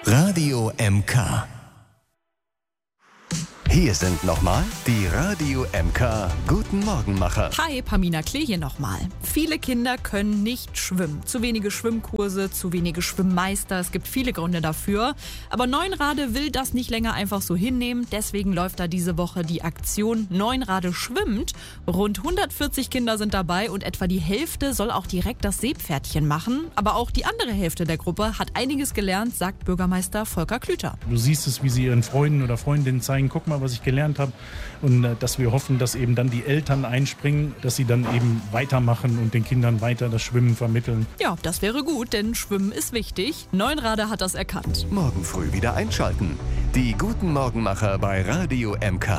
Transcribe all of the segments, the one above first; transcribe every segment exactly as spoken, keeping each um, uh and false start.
Radio M K. Hier sind nochmal die Radio M K Guten Morgenmacher. Hi, Pamina Klee hier nochmal. Viele Kinder können nicht schwimmen. Zu wenige Schwimmkurse, zu wenige Schwimmmeister. Es gibt viele Gründe dafür. Aber Neunrade will das nicht länger einfach so hinnehmen. Deswegen läuft da diese Woche die Aktion Neunrade schwimmt. Rund hundertvierzig Kinder sind dabei und etwa die Hälfte soll auch direkt das Seepferdchen machen. Aber auch die andere Hälfte der Gruppe hat einiges gelernt, sagt Bürgermeister Volker Klüter. Du siehst es, wie sie ihren Freunden oder Freundinnen zeigen, guck mal, was ich gelernt habe, und äh, dass wir hoffen, dass eben dann die Eltern einspringen, dass sie dann eben weitermachen und den Kindern weiter das Schwimmen vermitteln. Ja, das wäre gut, denn Schwimmen ist wichtig. Neunrade hat das erkannt. Morgen früh wieder einschalten. Die Guten Morgenmacher bei Radio M K.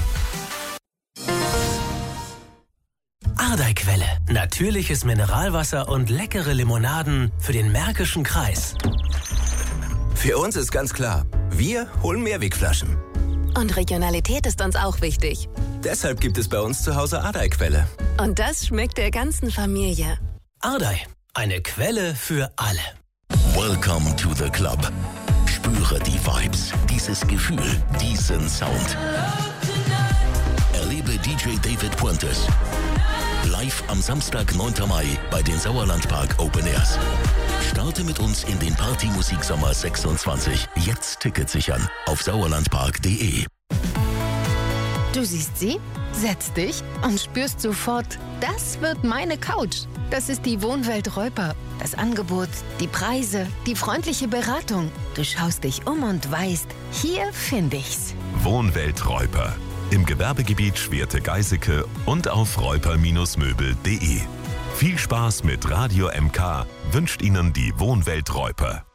Ardeiquelle. Natürliches Mineralwasser und leckere Limonaden für den Märkischen Kreis. Für uns ist ganz klar, wir holen Mehrwegflaschen. Und Regionalität ist uns auch wichtig. Deshalb gibt es bei uns zu Hause Ardeiquelle. Und das schmeckt der ganzen Familie. Ardei, eine Quelle für alle. Welcome to the club. Spüre die Vibes, dieses Gefühl, diesen Sound. Erlebe D J David Puentes live am Samstag, neunten Mai bei den Sauerlandpark Open Airs. Starte mit uns in den Partymusiksommer sechsundzwanzig. Jetzt Tickets sichern auf sauerlandpark punkt de. Du siehst sie, setzt dich und spürst sofort, das wird meine Couch. Das ist die Wohnwelt Reuper. Das Angebot, die Preise, die freundliche Beratung. Du schaust dich um und weißt, hier finde ich's. Wohnwelt Reuper. Im Gewerbegebiet Schwerte-Geiseke und auf reuper Möbel punkt de. Viel Spaß mit Radio M K wünscht Ihnen die Wohnwelt Reuper.